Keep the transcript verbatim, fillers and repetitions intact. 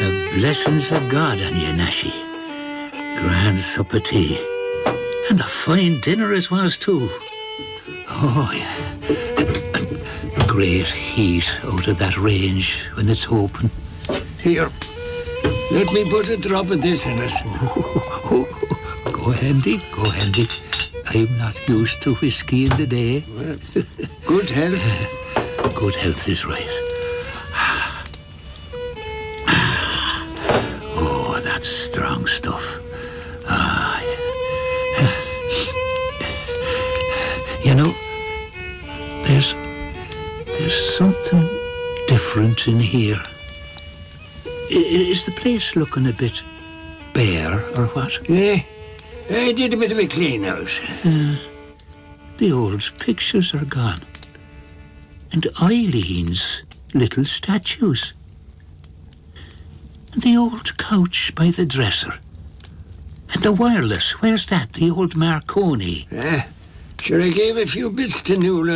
The blessings of God on you, Nashi. Grand supper tea. And a fine dinner it was, too. Oh, yeah. And great heat out of that range when it's open. Here, let me put a drop of this in it. Oh, oh, go handy, go handy. I'm not used to whiskey in the day. Well, good health. Good health is right. Oh, that's strong stuff. Ah, yeah. You know, there's there's something different in here. I- Is the place looking a bit bare or what? Yeah, I did a bit of a clean out. Uh, the old pictures are gone. And Eileen's little statues. And the old couch by the dresser. And the wireless, where's that? The old Marconi. Yeah, sure I gave a few bits to Nuala